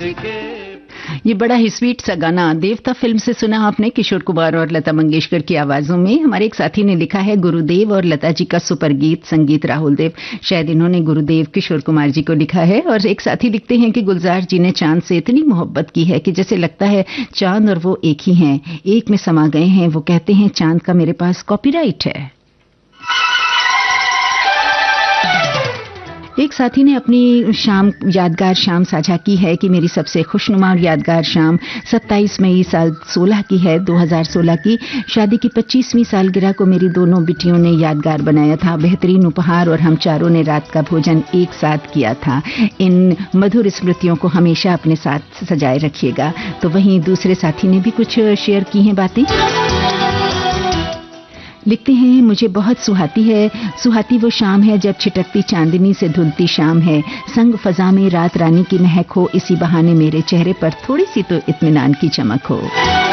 ये बड़ा ही स्वीट सा गाना देवता फिल्म से सुना आपने, किशोर कुमार और लता मंगेशकर की आवाजों में। हमारे एक साथी ने लिखा है गुरुदेव और लता जी का सुपर गीत, संगीत राहुल देव। शायद इन्होंने गुरुदेव किशोर कुमार जी को लिखा है। और एक साथी लिखते हैं कि गुलजार जी ने चांद से इतनी मोहब्बत की है कि जैसे लगता है चांद और वो एक ही हैं, एक में समा गए हैं। वो कहते हैं चांद का मेरे पास कॉपीराइट है। एक साथी ने अपनी यादगार शाम साझा की है कि मेरी सबसे खुशनुमा और यादगार शाम 27 मई साल 16 की है, 2016 की। शादी की 25वीं सालगिरह को मेरी दोनों बिटियों ने यादगार बनाया था। बेहतरीन उपहार और हम चारों ने रात का भोजन एक साथ किया था। इन मधुर स्मृतियों को हमेशा अपने साथ सजाए रखिएगा। तो वहीं दूसरे साथी ने भी कुछ शेयर की हैं बातें। लिखते हैं मुझे बहुत सुहाती वो शाम है जब छिटकती चांदनी से धुलती शाम है। संग फजा में रात रानी की महक हो, इसी बहाने मेरे चेहरे पर थोड़ी सी तो इत्मीनान की चमक हो।